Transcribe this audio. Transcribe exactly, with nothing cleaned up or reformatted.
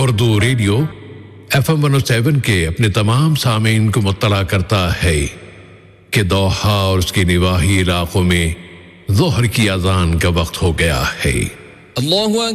Urdu radio F M one O seven के अपने तमाम सामीन को मुत्तला करता है कि दोहा और उसके निवाही इलाकों में ज़ोहर की अज़ान का वक्त हो गया है। अल्लाहु